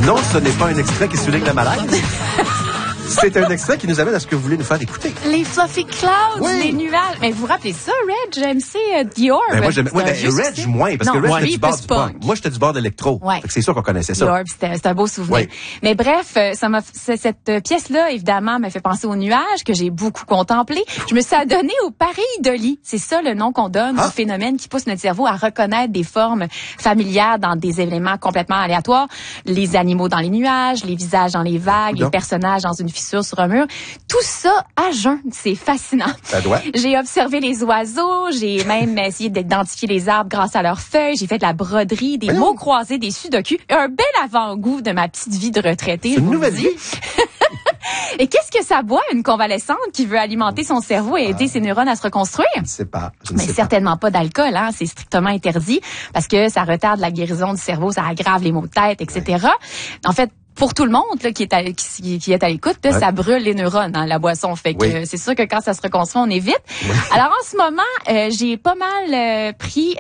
Non, ce n'est pas un extrait qui souligne la malaise. C'est un extrait qui nous amène à ce que vous voulez nous faire écouter. Les fluffy clouds, Oui. les nuages. Mais vous vous rappelez ça, Reg, MC Dior? Ben, moi, Reg, moins, parce que Reg, c'était du bord du punk. Moi, j'étais du bord d'électro. Ouais. C'est sûr qu'on connaissait ça. Dior, c'est un beau souvenir. Oui. Mais bref, cette pièce-là, évidemment, m'a fait penser aux nuages que j'ai beaucoup contemplé. Je me suis adonnée au pareidolie. C'est ça le nom qu'on donne au phénomène qui pousse notre cerveau à reconnaître des formes familières dans des éléments complètement aléatoires. Les animaux dans les nuages, les visages dans les vagues, les personnages dans une fissure sur un mur. Tout ça à jeun. C'est fascinant. Ça doit. J'ai observé les oiseaux. J'ai même essayé d'identifier les arbres grâce à leurs feuilles. J'ai fait de la broderie, des mots croisés, des sudoku. Un bel avant-goût de ma petite vie de retraitée. C'est une nouvelle vie. Et qu'est-ce que ça boit, une convalescente qui veut alimenter son cerveau et aider ses neurones à se reconstruire? Je ne sais pas. Mais certainement pas d'alcool, hein. C'est strictement interdit parce que ça retarde la guérison du cerveau, ça aggrave les maux de tête, etc. En fait, pour tout le monde là, qui est à l'écoute, là, ça brûle les neurones, hein, la boisson. Fait que c'est sûr que quand ça se reconstruit, on évite. Oui. Alors en ce moment, j'ai pas mal pris.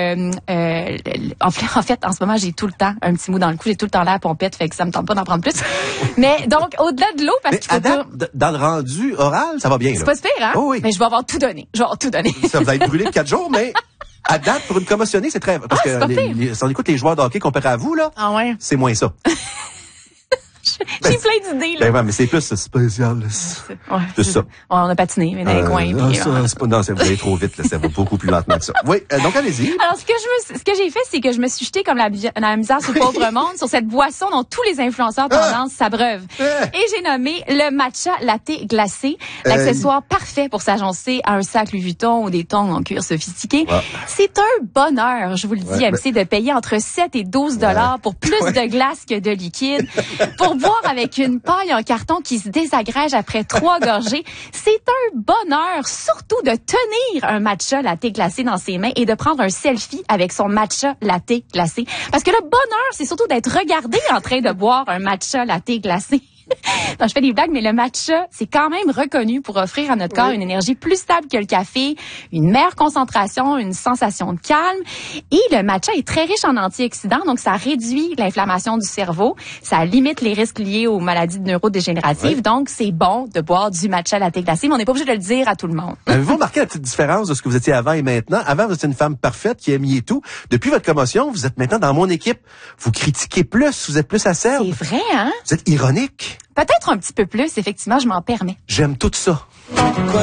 En fait, en ce moment, j'ai tout le temps un petit mot dans le cou, j'ai tout le temps l'air pompette, fait que ça me tente pas d'en prendre plus. Mais donc au-delà de l'eau, parce qu'il faut dans le rendu oral, ça va bien. C'est pas super, hein? Oh, oui. Mais je vais avoir tout donné. Ça vous va être brûlé 4 jours, mais. À date, pour une commotionnée, c'est très... Parce que si on écoute les joueurs de hockey comparé à vous, là, c'est moins ça. J'ai plein d'idées, là. Ben, mais c'est plus spécial. C'est ça. On a patiné, mais dans les coins. Non, vous allez trop vite, là. Ça va beaucoup plus lentement que ça. Oui, donc allez-y. Alors, ce que j'ai fait, c'est que je me suis jetée comme la misère sur le pauvre monde sur cette boisson dont tous les influenceurs tendance s'abreuvent. Et j'ai nommé le matcha latte glacé, l'accessoire parfait pour s'agencer à un sac Louis Vuitton ou des tongs en cuir sophistiqué. C'est un bonheur, je vous le dis, MC, de payer entre 7 et 12 $ pour plus de glace que de liquide. Pour boire avec une paille en carton qui se désagrège après 3 gorgées. C'est un bonheur, surtout de tenir un matcha latte glacé dans ses mains et de prendre un selfie avec son matcha latte glacé. Parce que le bonheur, c'est surtout d'être regardé en train de boire un matcha latte glacé. Non, je fais des blagues, mais le matcha, c'est quand même reconnu pour offrir à notre corps une énergie plus stable que le café, une meilleure concentration, une sensation de calme. Et le matcha est très riche en antioxydants, donc ça réduit l'inflammation du cerveau, ça limite les risques liés aux maladies neurodégénératives. Donc, c'est bon de boire du matcha latte glacé, mais on n'est pas obligé de le dire à tout le monde. Avez-vous remarqué la petite différence de ce que vous étiez avant et maintenant? Avant, vous étiez une femme parfaite qui aimait tout. Depuis votre commotion, vous êtes maintenant dans mon équipe. Vous critiquez plus, vous êtes plus acerbe. C'est vrai, hein? Vous êtes ironique. Peut-être un petit peu plus, effectivement, je m'en permets. J'aime tout ça.